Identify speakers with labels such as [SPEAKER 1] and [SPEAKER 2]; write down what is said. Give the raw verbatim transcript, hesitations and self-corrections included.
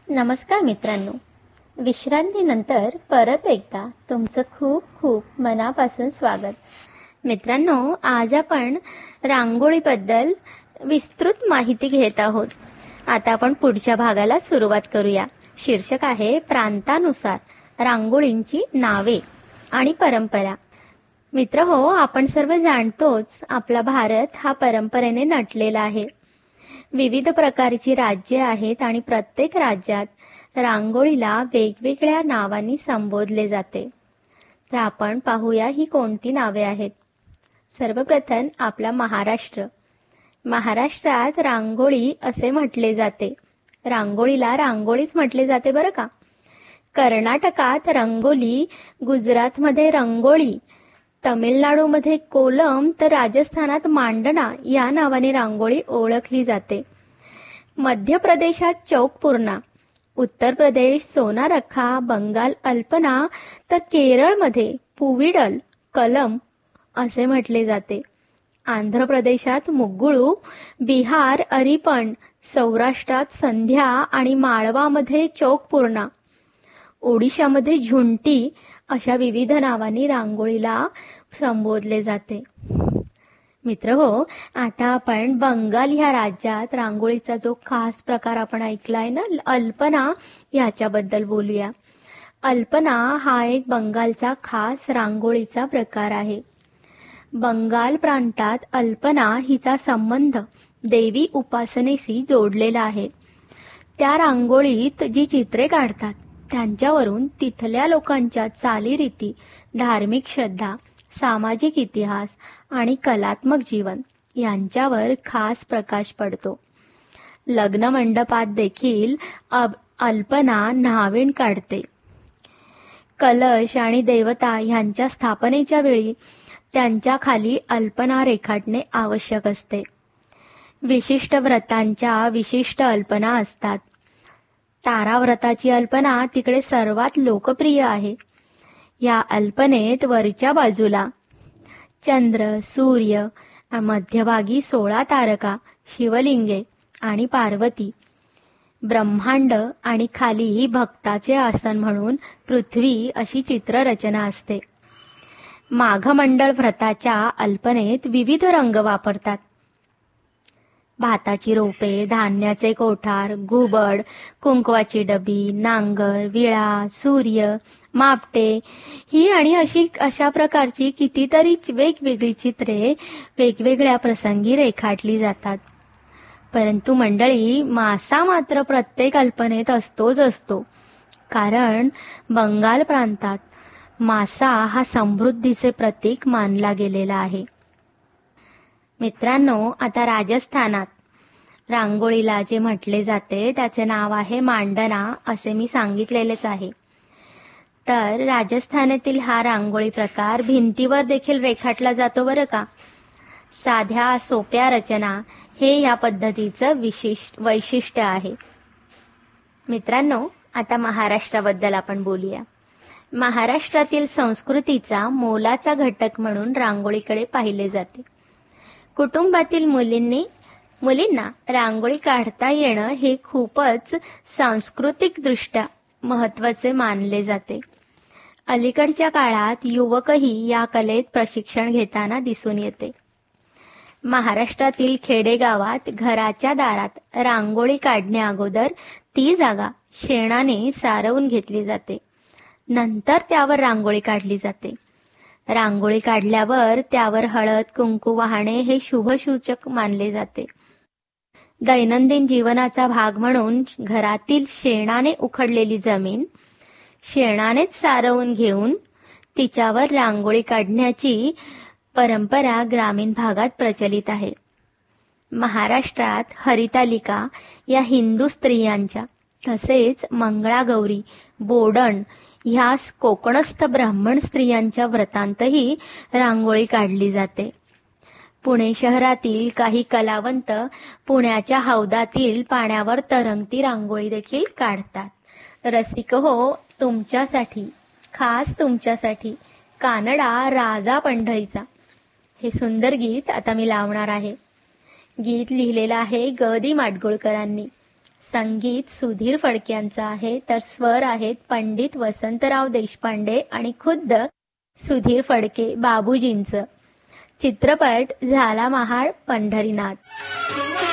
[SPEAKER 1] नमस्कार मित्रांनो, विश्रांतीनंतर परत एकदा तुमचं खूप खूप मनापासून स्वागत. मित्रांनो, आज आपण रांगोळीबद्दल विस्तृत माहिती घेत आहोत. आता आपण पुढच्या भागाला सुरुवात करूया. शीर्षक आहे प्रांतानुसार रांगोळींची नावे आणि परंपरा. मित्र हो, आपण सर्व जाणतोच, आपला भारत हा परंपरेने नटलेला आहे. विविध प्रकारची राज्ये आहेत आणि प्रत्येक राज्यात रांगोळीला वेगवेगळ्या नावांनी संबोधले जाते. तर आपण पाहूया ही कोणती नावे आहेत. सर्वप्रथम आपला महाराष्ट्र. महाराष्ट्रात रांगोळी असे म्हटले जाते. रांगोळीला रांगोळीच म्हटले जाते बरं का. कर्नाटकात रंगोली, गुजरातमध्ये रंगोळी, तमिळनाडूमध्ये कोलम, तर राजस्थानात मांडना या नावाने रांगोळी ओळखली जाते. मध्य प्रदेशात चौकपूर्णा, उत्तर प्रदेश सोनारखा, बंगाल अल्पना, तर केरळमध्ये पुविडल, कलम असे म्हटले जाते. आंध्र प्रदेशात मुग्गुळू, बिहार अरिपण, सौराष्ट्रात संध्या आणि माळवामध्ये चौकपूर्णा, ओडिशामध्ये झुंटी अशा विविध नावांनी रांगोळीला संबोधले जाते. मित्र हो, आता आपण बंगाल ह्या राज्यात रांगोळीचा जो खास प्रकार आपण ऐकलाय ना, अल्पना, याच्याबद्दल बोलूया. अल्पना हा एक बंगालचा खास रांगोळीचा प्रकार आहे. बंगाल प्रांतात अल्पना हिचा संबंध देवी उपासनेशी जोडलेला आहे. त्या रांगोळीत जी चित्रे काढतात त्यांच्यावरून तिथल्या लोकांच्या चालीरीती, धार्मिक श्रद्धा, सामाजिक इतिहास आणि कलात्मक जीवन यांच्यावर खास प्रकाश पडतो. लग्न मंडपात देखील अब अल्पना न्हावीण काढते. कलश आणि देवता यांच्या स्थापनेच्या वेळी त्यांच्या खाली अल्पना रेखाटणे आवश्यक असते. विशिष्ट व्रतांच्या विशिष्ट अल्पना असतात. ताराव्रताची अल्पना तिकडे सर्वात लोकप्रिय आहे. या अल्पनेत वरच्या बाजूला चंद्र, सूर्य, मध्यभागी सोळा तारका, शिवलिंगे आणि पार्वती, ब्रह्मांड आणि खाली भक्ताचे आसन म्हणून पृथ्वी अशी चित्ररचना असते. माघमंडळ व्रताच्या अल्पनेत विविध रंग वापरतात. भाताची रोपे, धान्याचे कोठार, घुबड, कुंकवाची डबी, नांगर, विळा, सूर्य, मापटे ही आणि अशी अशा प्रकारची कितीतरी वेगवेगळी चित्रे वेगवेगळ्या प्रसंगी रेखाटली जातात. परंतु मंडळी, मासा मात्र प्रत्येक अल्पनेत असतोच असतो. कारण बंगाल प्रांतात मासा हा समृद्धीचे प्रतीक मानला गेलेला आहे. मित्रांनो, आता राजस्थानात रांगोळीला जे म्हटले जाते त्याचे नाव आहे मांडना, असे मी सांगितलेलेच आहे. तर राजस्थानातील हा रांगोळी प्रकार भिंतीवर देखील रेखाटला जातो बरं का. साध्या सोप्या रचना हे या पद्धतीचं विशिष्ट वैशिष्ट्य आहे. मित्रांनो, आता महाराष्ट्राबद्दल आपण बोलूया. महाराष्ट्रातील संस्कृतीचा मोलाचा घटक म्हणून रांगोळीकडे पाहिले जाते. कुटुंबातील मुलींनी मुलींना रांगोळी काढता येणं हे खूपच सांस्कृतिकदृष्ट्या महत्त्वाचे मानले जाते. अलीकडच्या काळात युवकही या कलेत प्रशिक्षण घेताना दिसून येते. महाराष्ट्रातील खेडेगावात घराच्या दारात रांगोळी काढण्या अगोदर ती जागा शेणाने सारवून घेतली जाते. नंतर त्यावर रांगोळी काढली जाते. रांगोळी काढल्यावर त्यावर हळद कुंकू वाहणे हे शुभसूचक मानले जाते. दैनंदिन जीवनाचा भाग म्हणून घरातील शेणाने उखडलेली जमीन शेणानेच सारवून घेऊन तिच्यावर रांगोळी काढण्याची परंपरा ग्रामीण भागात प्रचलित आहे. महाराष्ट्रात हरितालिका या हिंदू स्त्रियांच्या तसेच मंगळागौरी, बोडण ह्या कोकणस्थ ब्राह्मण स्त्रियांच्या व्रतांतही रांगोळी काढली जाते. पुणे शहरातील काही कलावंत पुण्याच्या हौदातील पाण्यावर तरंगती रांगोळी देखील काढतात. रसिक हो, तुमच्यासाठी, खास तुमच्यासाठी कानडा राजा पंढरीचा हे सुंदर गीत आता मी लावणार आहे. गीत लिहिलेलं आहे ग दी माडगुळकरांनी. संगीत सुधीर फडके यांचं आहे, तर स्वर आहेत पंडित वसंतराव देशपांडे आणि खुद्द सुधीर फडके बाबूजींचं. चित्रपट झाला महाड पंढरीनाथ.